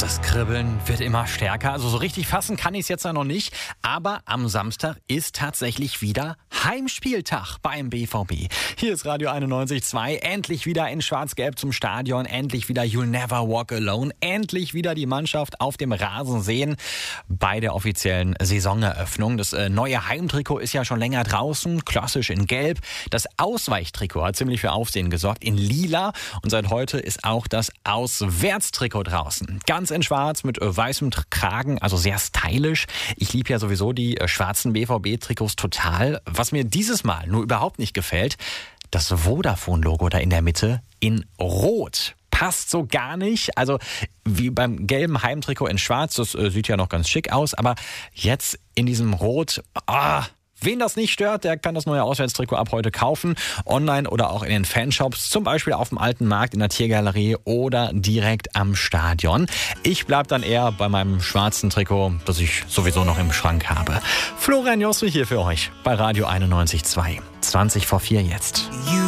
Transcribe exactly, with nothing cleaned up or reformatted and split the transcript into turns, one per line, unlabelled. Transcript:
Das Kribbeln wird immer stärker. Also so richtig fassen kann ich es jetzt noch nicht. Aber am Samstag ist tatsächlich wieder Heimspieltag beim B V B. Hier ist Radio einundneunzig Komma zwei. Endlich wieder in Schwarz-Gelb zum Stadion. Endlich wieder You'll Never Walk Alone. Endlich wieder die Mannschaft auf dem Rasen sehen bei der offiziellen Saisoneröffnung. Das äh, neue Heimtrikot ist ja schon länger draußen. Klassisch in Gelb. Das Ausweichtrikot hat ziemlich für Aufsehen gesorgt in Lila. Und seit heute ist auch das Auswärtstrikot draußen. Ganz in schwarz mit äh, weißem Kragen, also sehr stylisch. Ich liebe ja sowieso die äh, schwarzen B V B-Trikots total. Was mir dieses Mal nur überhaupt nicht gefällt, das Vodafone-Logo da in der Mitte in Rot. Passt so gar nicht. Also wie beim gelben Heimtrikot in schwarz, das äh, sieht ja noch ganz schick aus, aber jetzt in diesem Rot, ah, wen das nicht stört, der kann das neue Auswärtstrikot ab heute kaufen. Online oder auch in den Fanshops, zum Beispiel auf dem Alten Markt, in der Tiergalerie oder direkt am Stadion. Ich bleib dann eher bei meinem schwarzen Trikot, das ich sowieso noch im Schrank habe. Florian Josse hier für euch bei Radio einundneunzig Komma zwei. zwanzig vor vier jetzt.